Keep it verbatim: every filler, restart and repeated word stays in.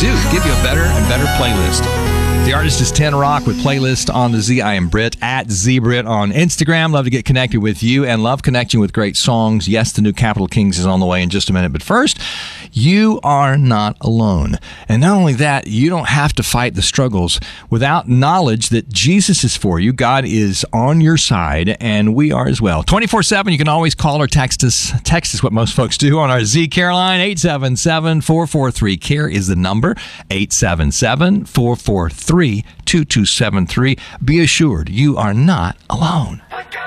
do, give you a better and better playlist. The artist is ten Rock with Playlist on the Z. I am Britt, at ZBrit on Instagram. Love to get connected with you and love connecting with great songs. Yes, the new Capital Kings is on the way in just a minute. But first, you are not alone. And not only that, you don't have to fight the struggles without knowledge that Jesus is for you. God is on your side, and we are as well. twenty-four seven, you can always call or text us. Text is what most folks do on our Z Care line. eight seven seven, four four three, C A R E is the number. eight seven seven, four four three, two two seven three. Be assured you are not alone.